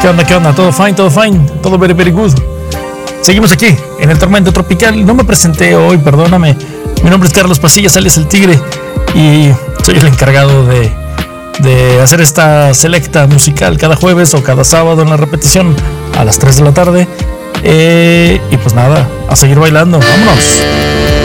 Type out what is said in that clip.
¿Qué onda? ¿Qué onda? Todo fine, todo very, very good. Seguimos aquí, en el Tormento Tropical. No me presenté hoy, perdóname. Mi nombre es Carlos Pasillas, alias El Tigre, y soy el encargado de hacer esta selecta musical cada jueves o cada sábado en la repetición a las 3 de la tarde. Y pues nada, a seguir bailando. ¡Vámonos!